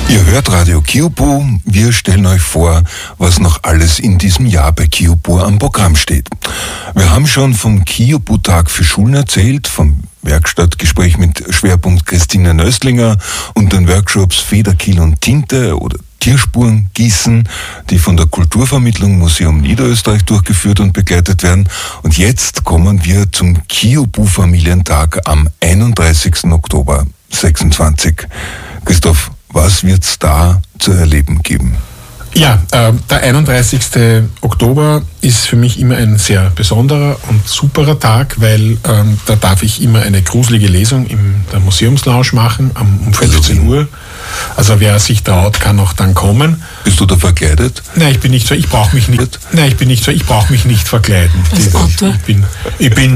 Ihr hört Radio Kiopu. Wir stellen euch vor, was noch alles in diesem Jahr bei Kiopu am Programm steht. Wir haben schon vom Kiopu-Tag für Schulen erzählt, vom Werkstattgespräch mit Schwerpunkt Christine Nöstlinger und den Workshops Federkiel und Tinte oder Tierspuren gießen, die von der Kulturvermittlung Museum Niederösterreich durchgeführt und begleitet werden. Und jetzt kommen wir zum Kiopu-Familientag am 31. Oktober 26. Christoph, was wird's da zu erleben geben? Ja, der 31. Oktober ist für mich immer ein sehr besonderer und superer Tag, weil da darf ich immer eine gruselige Lesung in der Museumslounge machen um 15 Uhr. Also wer sich traut, kann auch dann kommen. Bist du da verkleidet? Nein, ich bin nicht so, ich brauche mich nicht verkleiden. Als Autor? Ich bin